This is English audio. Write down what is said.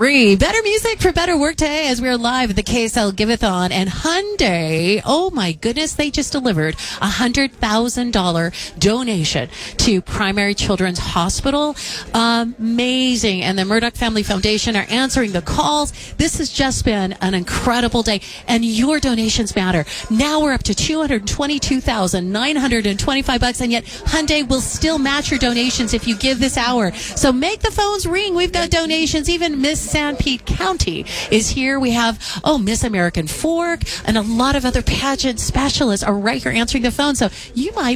101.3. Better music for better workday as we're live at the KSL Giveathon. And Hyundai, oh my goodness, they just delivered a $100,000 donation to Primary Children's Hospital. Amazing. And the Murdoch Family Foundation are answering the calls. This has just been an incredible day. And your donations matter. Now we're up to $222,925. And yet Hyundai will still match your donations if you give this hour. So make the phones ring. We've got donations. Even Miss San Pete County is here. We have, Miss American Fork and a lot of other pageant specialists are right here answering the phone. So you might